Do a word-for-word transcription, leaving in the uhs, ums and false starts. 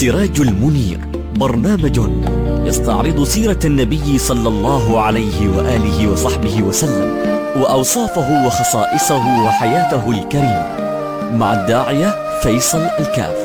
السراج المنير، برنامج يستعرض سيرة النبي صلى الله عليه وآله وصحبه وسلم، وأوصافه وخصائصه وحياته الكريمة، مع الداعية فيصل الكاف.